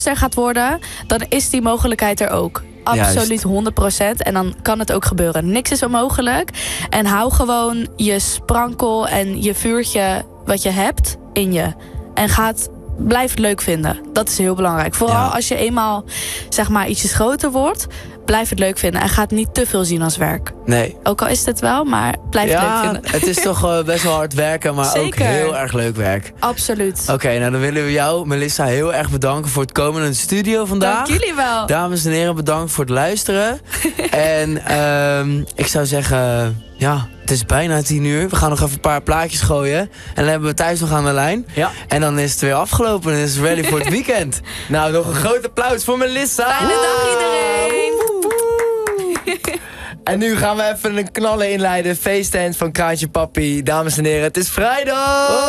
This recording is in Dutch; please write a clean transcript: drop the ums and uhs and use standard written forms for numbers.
gaat worden, dan is die mogelijkheid er ook. Absoluut 100%. En dan kan het ook gebeuren. Niks is onmogelijk. En hou gewoon je sprankel en je vuurtje wat je hebt in je. En blijf het leuk vinden. Dat is heel belangrijk. Vooral als je eenmaal zeg maar ietsjes groter wordt, blijf het leuk vinden. En ga het niet te veel zien als werk. Nee. Ook al is het wel, maar blijf het leuk vinden. Het is toch best wel hard werken, maar Zeker. Ook heel erg leuk werk. Absoluut. Oké, nou dan willen we jou, Melissa, heel erg bedanken voor het komen in de studio vandaag. Dank jullie wel. Dames en heren, bedankt voor het luisteren. En ik zou zeggen, het is bijna 10 uur. We gaan nog even een paar plaatjes gooien. En dan hebben we Thijs nog aan de lijn. Ja. En dan is het weer afgelopen en is het ready voor het weekend. Nou, nog een groot applaus voor Melissa. Fijne dag iedereen. En nu gaan we even een knallen inleiden. Feestend van Kraantje Papi. Dames en heren, het is vrijdag!